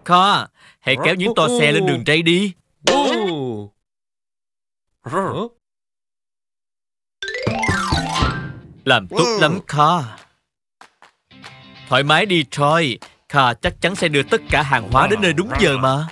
Kha, hãy kéo những toa xe lên đường ray đi. Làm tốt lắm, Kha. Thoải mái đi, Troy. Kha chắc chắn sẽ đưa tất cả hàng hóa đến nơi đúng giờ mà.